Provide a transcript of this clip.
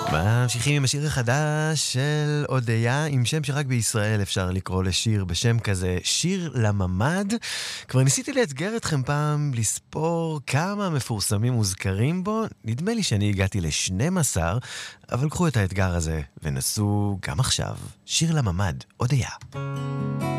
ממשיכים עם השיר החדש של אודיה, עם שם שרק בישראל אפשר לקרוא לשיר בשם כזה, שיר לממד. כבר ניסיתי לאתגר אתכם פעם לספור כמה מפורסמים מוזכרים בו, נדמה לי שאני הגעתי ל-12, אבל קחו את האתגר הזה ונסו גם עכשיו. שיר לממד, אודיה.